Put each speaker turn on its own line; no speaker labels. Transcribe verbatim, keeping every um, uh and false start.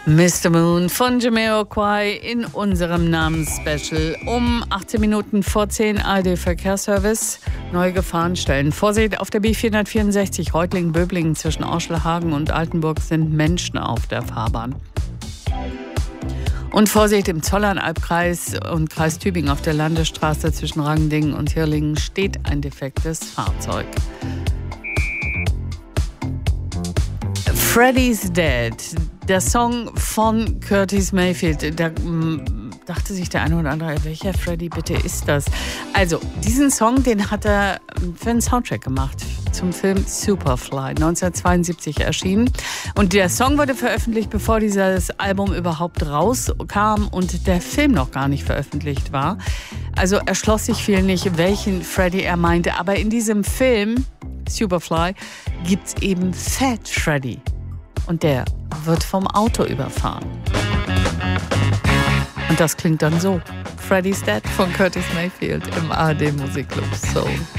Mister Moon von Jamiroquai in unserem Namensspecial um achtzehn Minuten vor zehn. A R D-Verkehrsservice. Neue Gefahrenstellen. Vorsicht auf der B vierhundertvierundsechzig Reutlingen-Böblingen zwischen Orschelhagen und Altenburg sind Menschen auf der Fahrbahn. Und Vorsicht im Zollernalbkreis und Kreis Tübingen auf der Landesstraße zwischen Rangdingen und Hirlingen steht ein defektes Fahrzeug. Freddy's Dead, der Song von Curtis Mayfield. Da m, dachte sich der eine oder andere, welcher Freddy bitte ist das? Also, diesen Song, den hat er für einen Soundtrack gemacht zum Film Superfly, neunzehnhundertzweiundsiebzig erschienen. Und der Song wurde veröffentlicht, bevor dieses Album überhaupt rauskam und der Film noch gar nicht veröffentlicht war. Also erschloss sich viel nicht, welchen Freddy er meinte. Aber in diesem Film Superfly gibt's eben Fat Freddy. Und der wird vom Auto überfahren. Und das klingt dann so. Freddy's Dead von Curtis Mayfield im A R D Musikclub Soul.